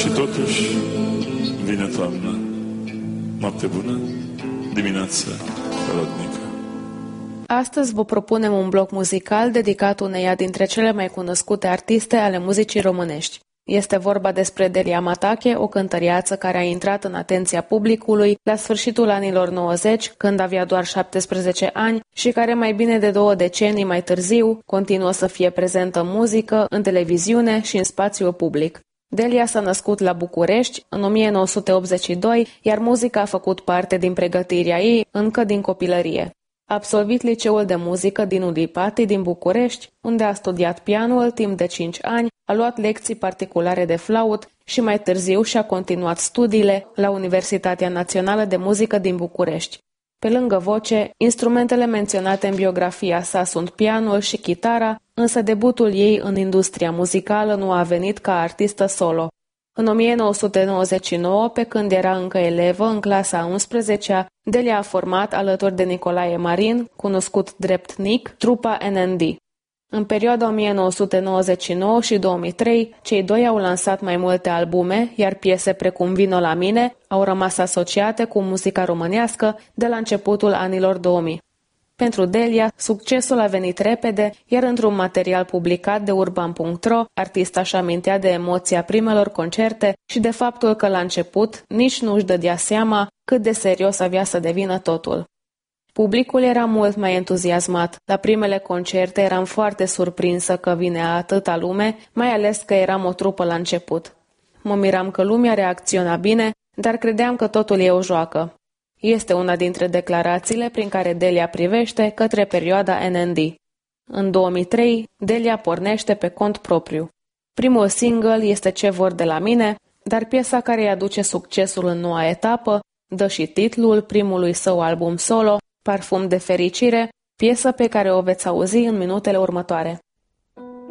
Și totuși vine toamna. Noapte bună, dimineață rodnică. Astăzi vă propunem un bloc muzical dedicat uneia dintre cele mai cunoscute artiste ale muzicii românești. Este vorba despre Delia Matache, o cântăreață care a intrat în atenția publicului la sfârșitul anilor 90, când avea doar 17 ani și care mai bine de 2 decenii mai târziu continuă să fie prezentă în muzică, în televiziune și în spațiul public. Delia s-a născut la București în 1982, iar muzica a făcut parte din pregătirea ei încă din copilărie. A absolvit liceul de muzică din Udipati din București, unde a studiat pianul timp de 5 ani, a luat lecții particulare de flaut și mai târziu și-a continuat studiile la Universitatea Națională de Muzică din București. Pe lângă voce, instrumentele menționate în biografia sa sunt pianul și chitara, însă debutul ei în industria muzicală nu a venit ca artistă solo. În 1999, pe când era încă elevă în clasa a 11-a, Delia a format, alături de Nicolae Marin, cunoscut drept Nic, trupa NND. În perioada 1999 și 2003, cei doi au lansat mai multe albume, iar piese precum Vino la mine au rămas asociate cu muzica românească de la începutul anilor 2000. Pentru Delia, succesul a venit repede, iar într-un material publicat de Urban.ro, artista își amintea de emoția primelor concerte și de faptul că la început nici nu își dădea seama cât de serios avea să devină totul. Publicul era mult mai entuziasmat. La primele concerte eram foarte surprinsă că vine atâta lume, mai ales că eram o trupă la început. Mă miram că lumea reacționa bine, dar credeam că totul e o joacă. Este una dintre declarațiile prin care Delia privește către perioada NND. În 2003, Delia pornește pe cont propriu. Primul single este Ce vor de la mine, dar piesa care îi aduce succesul în noua etapă dă și titlul primului său album solo, Parfum de fericire, piesă pe care o veți auzi în minutele următoare.